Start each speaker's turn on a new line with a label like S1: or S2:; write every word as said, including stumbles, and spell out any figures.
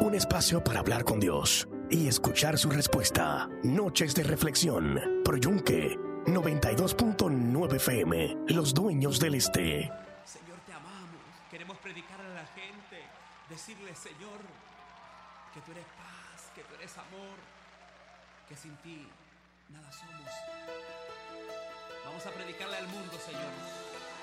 S1: Un espacio para hablar con Dios y escuchar su respuesta. Noches de reflexión. Por Yunque noventa y dos punto nueve F M. Los dueños del este.
S2: Señor, te amamos. Queremos predicar a la gente. Decirle, Señor, que tú eres paz, que tú eres amor, que sin ti nada somos. Vamos a predicarle al mundo, Señor.